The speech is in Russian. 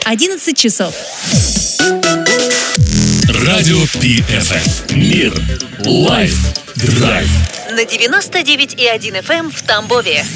11 часов. Радио PFM. Мир. Лайф. Драйв. На 99,1 FM в Тамбове.